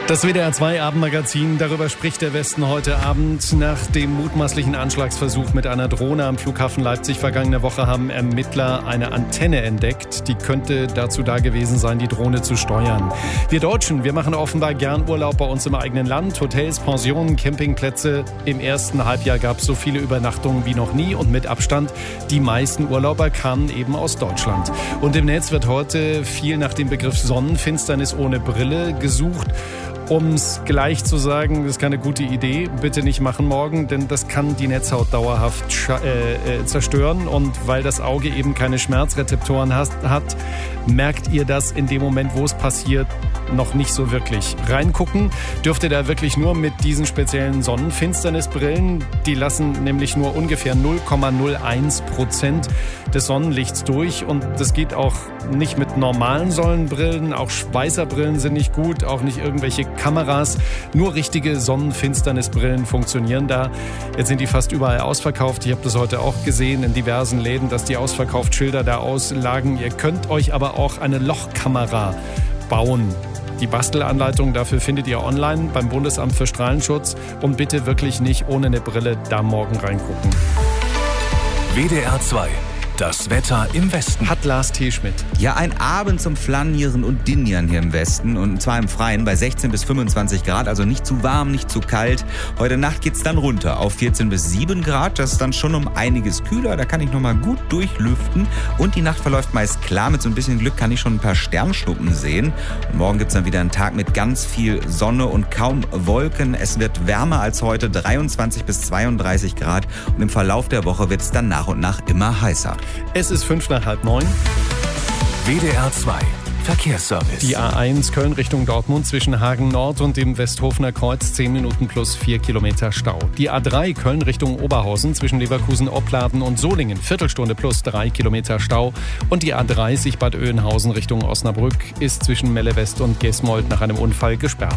Das WDR 2 Abendmagazin, darüber spricht der Westen heute Abend. Nach dem mutmaßlichen Anschlagsversuch mit einer Drohne am Flughafen Leipzig vergangene Woche haben Ermittler eine Antenne entdeckt. Die könnte dazu da gewesen sein, die Drohne zu steuern. Wir Deutschen, wir machen offenbar gern Urlaub bei uns im eigenen Land. Hotels, Pensionen, Campingplätze. Im ersten Halbjahr gab es so viele Übernachtungen wie noch nie und mit Abstand. Die meisten Urlauber kamen eben aus Deutschland. Und im Netz wird heute viel nach dem Begriff Sonnenfinsternis ohne Brille gesucht. Um es gleich zu sagen, das ist keine gute Idee. Bitte nicht machen morgen, denn das kann die Netzhaut dauerhaft zerstören. Und weil das Auge eben keine Schmerzrezeptoren hat, merkt ihr das in dem Moment, wo es passiert, noch nicht so wirklich. Reingucken dürft ihr da wirklich nur mit diesen speziellen Sonnenfinsternisbrillen. Die lassen nämlich nur ungefähr 0,01% des Sonnenlichts durch. Und das geht auch nicht mit normalen Sonnenbrillen. Auch Schweißerbrillen sind nicht gut, auch nicht irgendwelche Kameras. Nur richtige Sonnenfinsternisbrillen funktionieren da. Jetzt sind die fast überall ausverkauft. Ich habe das heute auch gesehen in diversen Läden, dass die Ausverkaufsschilder da auslagen. Ihr könnt euch aber auch eine Lochkamera bauen. Die Bastelanleitung dafür findet ihr online beim Bundesamt für Strahlenschutz. Und bitte wirklich nicht ohne eine Brille da morgen reingucken. WDR 2. Das Wetter im Westen. Hat Lars T. Schmidt. Ja, ein Abend zum Flanieren und Dinieren hier im Westen. Und zwar im Freien bei 16 bis 25 Grad. Also nicht zu warm, nicht zu kalt. Heute Nacht geht's dann runter auf 14 bis 7 Grad. Das ist dann schon um einiges kühler. Da kann ich nochmal gut durchlüften. Und die Nacht verläuft meist klar. Mit so ein bisschen Glück kann ich schon ein paar Sternschnuppen sehen. Und morgen gibt's dann wieder einen Tag mit ganz viel Sonne und kaum Wolken. Es wird wärmer als heute, 23 bis 32 Grad. Und im Verlauf der Woche wird es dann nach und nach immer heißer. Es ist 8:05. WDR 2 Verkehrsservice. Die A1 Köln Richtung Dortmund zwischen Hagen Nord und dem Westhofener Kreuz 10 Minuten plus 4 Kilometer Stau. Die A3 Köln Richtung Oberhausen zwischen Leverkusen, Opladen und Solingen Viertelstunde plus 3 Kilometer Stau. Und die A30 Bad Oeynhausen Richtung Osnabrück ist zwischen Melle West und Gesmold nach einem Unfall gesperrt.